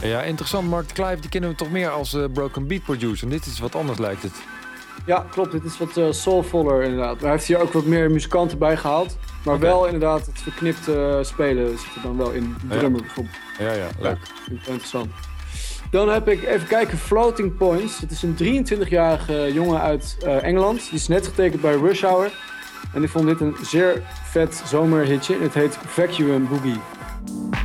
Ja, interessant. Mark Clive, die kennen we toch meer als broken beat producer. En dit is wat anders, lijkt het. Ja, klopt. Dit is wat soulvoller inderdaad. Maar hij heeft hier ook wat meer muzikanten bij gehaald. Maar wel inderdaad het verknipte spelen zit er dan wel in. Drummer bijvoorbeeld. Ja, leuk. Ja, vind ik wel interessant. Dan heb ik, even kijken, Floating Points. Het is een 23-jarige jongen uit Engeland. Die is net getekend bij Rush Hour. En ik vond dit een zeer vet zomerhitje. Het heet Vacuum Boogie.